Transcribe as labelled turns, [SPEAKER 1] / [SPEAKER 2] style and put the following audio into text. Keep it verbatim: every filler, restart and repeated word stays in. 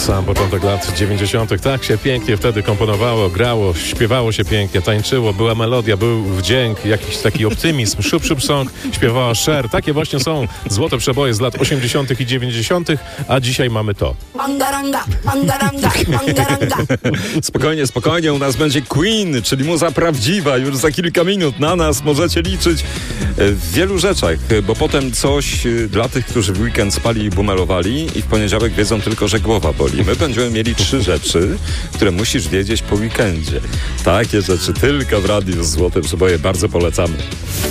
[SPEAKER 1] Sam początek lat dziewięćdziesiątych. Tak się pięknie wtedy komponowało, grało, śpiewało się pięknie, tańczyło, była melodia, był wdzięk, jakiś taki optymizm. Shup Shup Song śpiewała Cher. Takie właśnie są złote przeboje z lat osiemdziesiątych i dziewięćdziesiątych, a dzisiaj mamy to.
[SPEAKER 2] Mangaranga, mangaranga, mangaranga.
[SPEAKER 3] Spokojnie, spokojnie, u nas będzie Queen, czyli muza prawdziwa. Już za kilka minut na nas możecie liczyć w wielu rzeczach, bo potem coś dla tych, którzy w weekend spali i bumelowali i w poniedziałek wiedzą tylko, że głowa boli. My będziemy mieli trzy rzeczy, które musisz wiedzieć po weekendzie. Takie rzeczy tylko w radiu Złote Przeboje bardzo polecamy.